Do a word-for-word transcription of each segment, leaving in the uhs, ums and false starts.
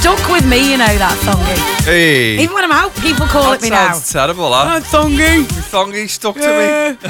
stuck with me, you know, that thongy. Hey. Even when I'm out, people call that it me now. sounds terrible, that. Oh, thongy. Thongy stuck to Yeah. me.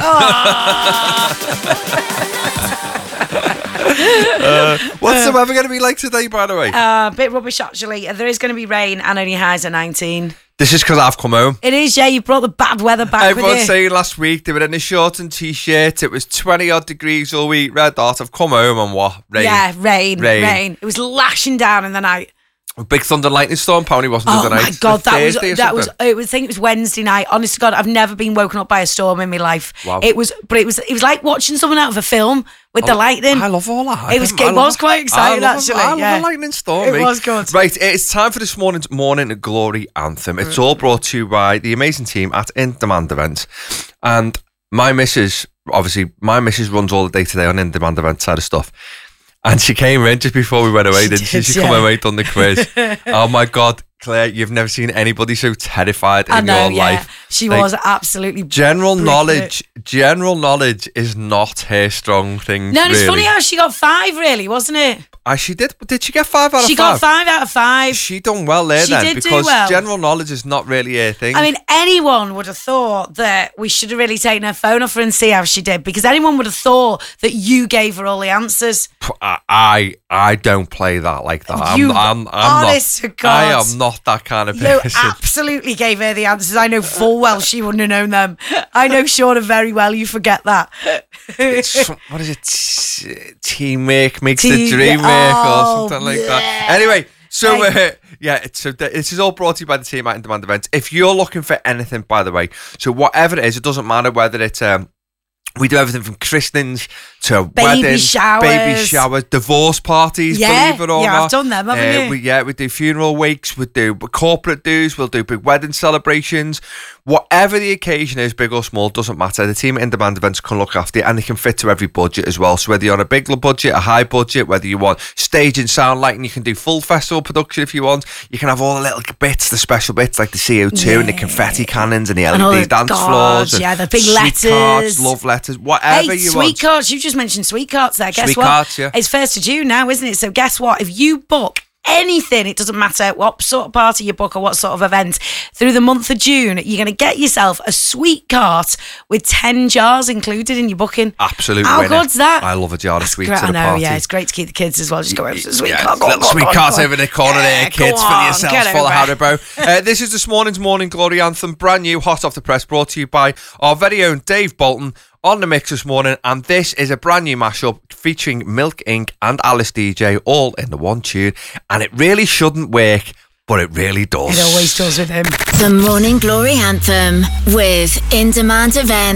uh, what's the weather going to be like today, by the way? A uh, bit rubbish, actually. There is going to be rain and only highs at nineteen. This is because I've come home. It is, yeah. You brought the bad weather back Everyone with you. saying last week they were in a short and t-shirt. It was twenty odd degrees all week. Red dot. I've come home and what? Rain. Yeah, rain, rain. Rain. It was lashing down in the night. A big thunder and lightning storm apparently wasn't Oh the night. my God, that was Thursday or that was. something. It was. I think it was Wednesday night. Honest to God, I've never been woken up by a storm in my life. Wow. It was, but it was. It was like watching someone out of a film with the lightning. I love all that. It was. I It love- was quite exciting, I love, actually. I love yeah. a lightning storm. It mate. was good. Right, it's time for this morning's Morning Glory Anthem. It's all brought to you by the amazing team at In Demand Events. And my missus, obviously, my missus runs all the day today on In Demand Events side of stuff. And she came in just before we went away, She didn't she? did, She yeah. come away, done the quiz. Oh my God, Claire, you've never seen anybody so terrified in I know. your Yeah, life. she Like, was absolutely. General bricking knowledge, general knowledge is not her strong thing. No, and it's really. funny how she got five, really, wasn't it? Ah, she did. Did she get five out She of got five? five out of five. She done well there She then, did do because well. general knowledge is not really her thing. I mean, anyone would have thought that we should have really taken her phone off her and see how she did, because anyone would have thought that you gave her all the answers. I, I, I don't play that like that. You- I'm, I'm, I'm honest not. to God. I am not that kind of You person. absolutely gave her the answers. I know full well she wouldn't have known them. I know Shauna very well. You forget that. It's, what is it? T- Teamwork makes Team- the dream work, oh, or something like yeah. that. Anyway, so Hey. uh, yeah, it's- so th- this is all brought to you by the team at In Demand Events. If you're looking for anything, by the way, so whatever it is, it doesn't matter whether it's um, we do everything from christenings to Baby weddings, showers. baby showers, divorce parties. Yeah, believe it or yeah, not. I've done them, haven't Uh, you? We, yeah, we do funeral wakes, we do corporate dues, we'll do big wedding celebrations. Whatever the occasion is, big or small, doesn't matter. The team at In Demand Events can look after you, and they can fit to every budget as well. So whether you're on a big budget, a high budget, whether you want stage and sound lighting, you can do full festival production if you want. You can have all the little bits, the special bits like the C O two and the Yeah. confetti cannons and the And L all E D the dance cards, floors. And yeah, the big sweet letters. cards, love letters, whatever Hey, you sweet want. cards. You just mentioned sweet cards there. Guess Sweet what? cards, yeah. It's first of June now, isn't it? So guess what? If you book anything, it doesn't matter what sort of party you book or what sort of event, through the month of June, you're going to get yourself a sweet cart with ten jars included in your booking. Absolute How winner. good's that? I love a jar of That's sweets great. at I a know, party. yeah. It's great to keep the kids as well. Just go over to the sweet Yeah, cart. Go on, little go on, sweet go on, carts go on. over the corner Yeah, there, kids. go Fill on, yourselves get full of over. Haribo. Uh, this is this morning's Morning Glory Anthem, brand new, hot off the press, brought to you by our very own Dave Bolton on the mix this morning. And this is a brand new mashup featuring Milk Incorporated and Alice D J, all in the one tune. And it really shouldn't work, but it really does. It always does with him. The Morning Glory Anthem with In Demand Events.